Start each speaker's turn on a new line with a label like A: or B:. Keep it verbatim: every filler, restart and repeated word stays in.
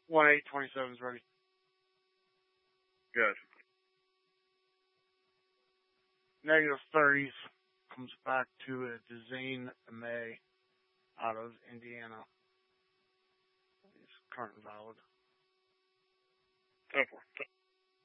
A: one eight twenty-seven is ready.
B: Good.
A: Negative thirties comes back to a Dezane May out of Indiana. It's current and valid.
B: ten four.